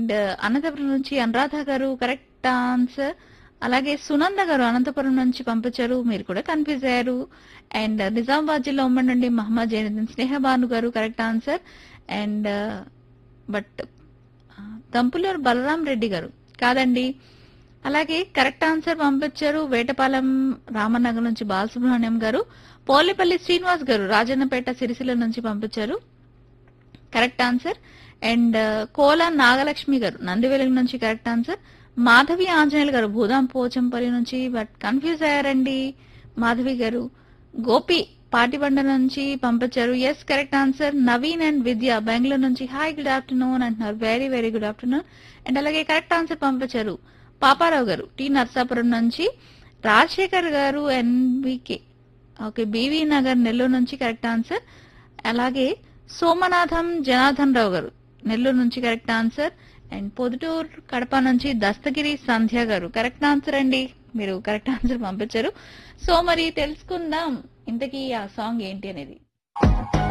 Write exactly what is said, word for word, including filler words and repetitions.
And Anantapuram నుంచి అనురాధ గారు correct answer. అలాగే సునంద గారు అనంతపురం నుంచి పంపించారు, మీరు కూడా కన్ఫ్యూజ్ అయ్యారు. అండ్ నిజామాబాద్ జిల్లా ఉమ్మడి నుండి మహమ్మద్ జైనుద్దీన్ స్నేహ భాను గారు correct answer. And but Dampuluru Balaram Reddy గారు కాదండి. అలాగే కరెక్ట్ ఆన్సర్ పంపించారు వేటపాలెం రామనగర్ నుంచి బాలసుబ్రహ్మణ్యం గారు. పోలేపల్లి శ్రీనివాస్ గారు రాజన్నపేట సిరిసిల్ల నుంచి పంపించారు కరెక్ట్ ఆన్సర్. అండ్ కోల నాగలక్ష్మి గారు నందివెలుగు నుంచి కరెక్ట్ ఆన్సర్. మాధవి ఆంజనేయులు గారు భూదాం పోచంపల్లి నుంచి బట్ కన్ఫ్యూజ్ అయ్యారండి మాధవి గారు. గోపి పాటిబండ నుంచి పంపించారు yes correct answer. Naveen and విద్య బెంగళూరు నుంచి హాయ్ గుడ్ ఆఫ్టర్నూన్ అంటున్నారు, very very good afternoon. And అలాగే కరెక్ట్ ఆన్సర్ పంపించారు పాపారావు గారు టి నర్సాపురం నుంచి. రాజశేఖర్ గారు NVK okay BV Nagar Nellore నుంచి కరెక్ట్ ఆన్సర్. అలాగే సోమనాథం జనార్దన్ రావు గారు నెల్లూరు నుంచి correct answer. And Proddatur Kadapa నుంచి దస్తగిరి సంధ్య గారు కరెక్ట్ ఆన్సర్ అండి, మీరు కరెక్ట్ ఆన్సర్ పంపించారు. సో మరి తెలుసుకుందాం ఇంతకీ ఆ సాంగ్ ఏంటి అనేది.